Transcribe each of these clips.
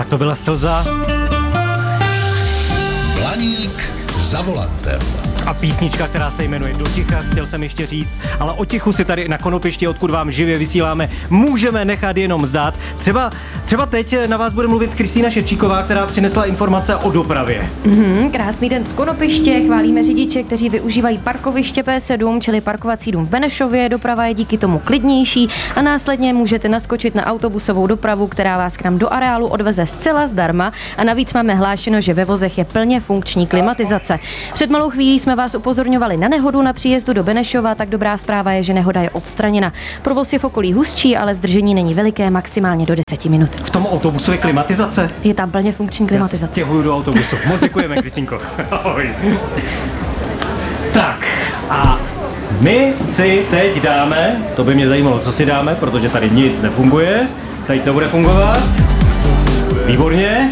Tak to byla Slza. Blaník za volantem. A písnička, která se jmenuje Do ticha, chtěl jsem ještě říct, ale o tichu si tady na Konopišti, odkud vám živě vysíláme, můžeme nechat jenom zdát. Třeba teď na vás bude mluvit Kristýna Ševčíková, která přinesla informace o dopravě. Krásný den z Konopiště, chválíme řidiče, kteří využívají parkoviště P7, čili parkovací dům v Benešově, doprava je díky tomu klidnější a následně můžete naskočit na autobusovou dopravu, která vás k nám do areálu odveze zcela zdarma a navíc máme hlášeno, že ve vozech je plně funkční klimatizace. Před malou chvílí jsme vás upozorňovali na nehodu na příjezdu do Benešova, tak dobrá zpráva je, že nehoda je odstraněna. Provoz je v okolí hustší, ale zdržení není veliké, maximálně do 10 minut. V tom autobusu je klimatizace? Je tam plně funkční klimatizace. Já stěhuju do autobusu. Moc děkujeme, Kristýnko. Ahoj. Tak a my si teď dáme, to by mě zajímalo, co si dáme, protože tady nic nefunguje. Tady to bude fungovat. Výborně.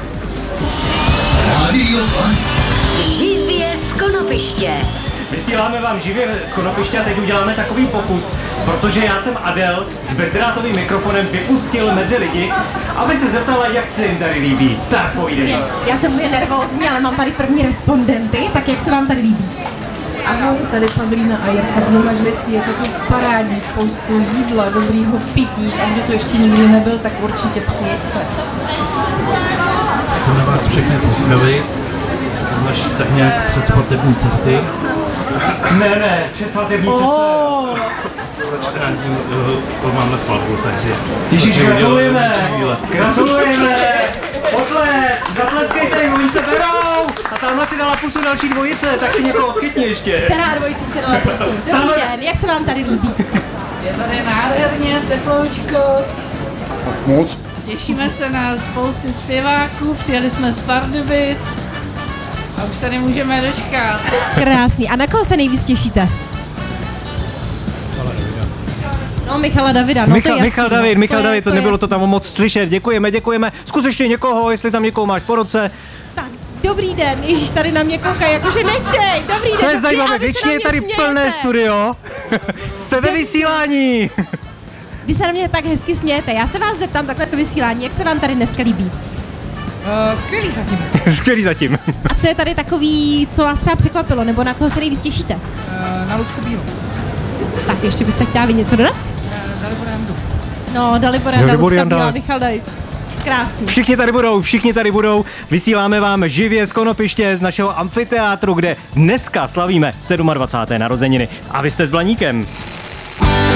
Živě z Konopiště. Vysíláme vám živě z Konopiště a teď uděláme takový pokus, protože já jsem Adel s bezdrátovým mikrofonem vypustil mezi lidi, aby se zeptala, jak se jim tady líbí. Tak povídej. Já jsem úplně nervózní, ale mám tady první respondenty, tak jak se vám tady líbí? Ahoj, tady Pavlína a Jirka z Nomažlicí, je to tu parádní, spoustu jídla, dobrýho pití a kdo to ještě nikdy nebyl, tak určitě přijeďte. Chceme vás všechny pozdravit z naší tak nějak předsvatební cesty. Ne, předsvatební cesta. Za 14 dní máme svatbu, takže... Ježíš, gratulujeme! Gratulujeme! Potlesk! Zatleskejte jim, oni se berou! A tamhle si dala pusu další dvojice, tak si někoho odchytni ještě. Která dvojice si dala pusu? Dobrý den, jak se vám tady líbí? Je tady nádherně, teploučko. Moc. Těšíme se na spousty zpěváků, přijeli jsme z Pardubic a už se nemůžeme dočkat. Krásný. A na koho se nejvíc těšíte? No, Michala Davida, no to je jasný. Michal David, to nebylo to tam moc slyšet, děkujeme. Zkus ještě někoho, jestli tam někoho máš po roce. Tak, dobrý den, Ježíš, tady na mě koukají, jakože nechtěj, dobrý den. To je zajímavé, většině je tady plné studio. Jste ve vysílání. Vy se na mě tak hezky smějete, já se vás zeptám takhle do vysílání, jak se vám tady dneska líbí? Skvělý zatím. A co je tady takový, co vás třeba překvapilo, nebo na koho se nejvíc těšíte? Na Lucku Bílou. Tak ještě byste chtěla vy něco dodat? Dalibor Jandu. No, Dalibor Janda, Bílá, Michal David. Krásný. Všichni tady budou. Vysíláme vám živě z Konopiště, z našeho amfiteátru, kde dneska slavíme 27. narozeniny. A vy jste s Blaníkem.